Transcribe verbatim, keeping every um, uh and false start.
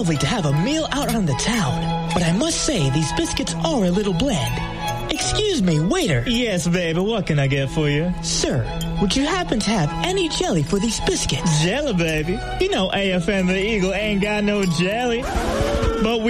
lovely to have a meal out on the town, but I must say these biscuits are a little bland. Excuse me, waiter. Yes, baby, what can I get for you? Sir, would you happen to have any jelly for these biscuits? Jelly, baby? You know A F M the Eagle ain't got no jelly. But we